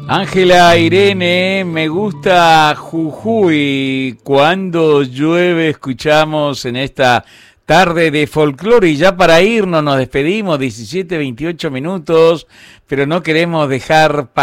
Ángela Irene, me gusta Jujuy. Cuando llueve escuchamos en esta tarde de folclore. Y ya para irnos nos despedimos, 17:28 minutos, pero no queremos dejar